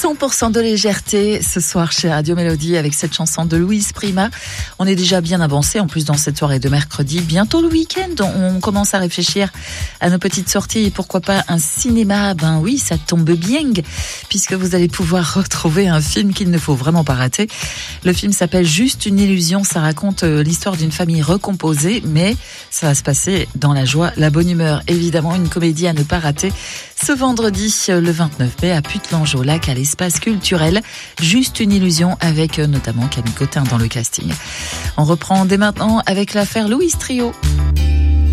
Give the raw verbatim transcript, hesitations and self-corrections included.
cent pour cent de légèreté ce soir chez Radio Mélodie avec cette chanson de Louise Prima. On est déjà bien avancé en plus dans cette soirée de mercredi. Bientôt le week-end, on commence à réfléchir à nos petites sorties et pourquoi pas un cinéma. Ben oui, ça tombe bien puisque vous allez pouvoir retrouver un film qu'il ne faut vraiment pas rater. Le film s'appelle Juste une illusion. Ça raconte l'histoire d'une famille recomposée, mais ça va se passer dans la joie, la bonne humeur. Évidemment, une comédie à ne pas rater ce vendredi, le vingt-neuf mai, à Putelange-au-Lac, à l'espace culturel. Juste une illusion avec notamment Camille Cotin dans le casting. On reprend dès maintenant avec l'affaire Louise Trio.